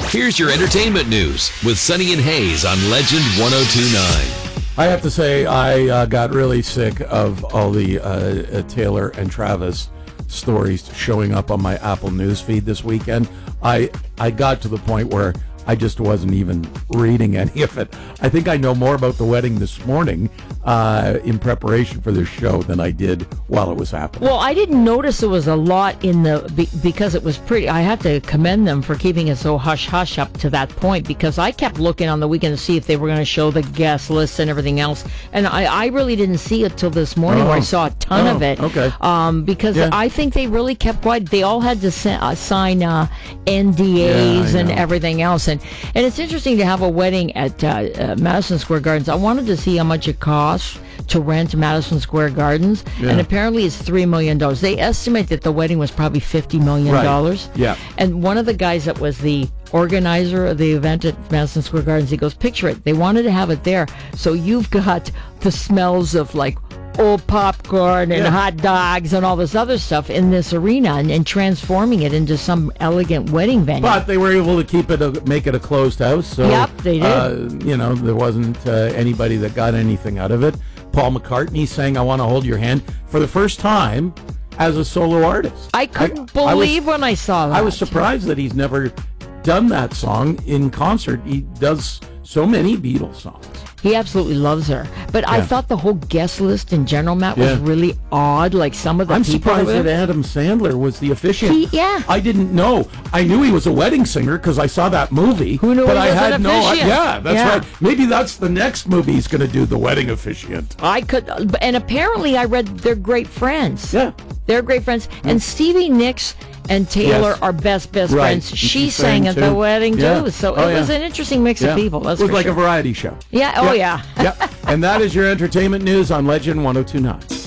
Here's your entertainment news with Sonny and Hayes on Legend 102.9. I have to say, I got really sick of all the Taylor and Travis stories showing up on my Apple News feed this weekend. I got to the point where I just wasn't even reading any of it. I think I know more about the wedding this morning in preparation for this show than I did while it was happening. Well, I didn't notice there was a lot in because it was pretty. I have to commend them for keeping it so hush-hush up to that point, because I kept looking on the weekend to see if they were going to show the guest list and everything else. And I really didn't see it till this morning where I saw a ton of it. Okay. Because I think they really kept quiet. They all had to sign NDAs and everything else. And it's interesting to have a wedding at Madison Square Gardens. I wanted to see how much it costs to rent Madison Square Gardens, and apparently it's $3 million. They estimate that the wedding was probably $50 million. Right. Yeah. And one of the guys that was the organizer of the event at Madison Square Gardens, he goes, picture it, they wanted to have it there, so you've got the smells of like old popcorn and hot dogs and all this other stuff in this arena, and transforming it into some elegant wedding venue. But they were able to keep it, make it a closed house. So, yep, they did. There wasn't anybody that got anything out of it. Paul McCartney sang "I Want to Hold Your Hand" for the first time as a solo artist. I couldn't believe when I saw that. I was surprised that he's never done that song in concert. He does so many Beatles songs. He absolutely loves her. But I thought the whole guest list in general, Matt, was really odd. Like some of the I'm people. surprised that Adam Sandler was the officiant. I didn't know. I knew he was a wedding singer because I saw that movie. Who knew but he I was had an no. officiant? That's right. Maybe that's the next movie he's going to do, the wedding officiant. I could, and apparently I read they're great friends. Yeah, they're great friends. And Stevie Nicks and Taylor are best friends. She sang at the wedding too, so it was an interesting mix of people. That's it was for like sure. a variety show. Yeah. Oh yeah. Yep. And that is your entertainment news on Legend 102.9.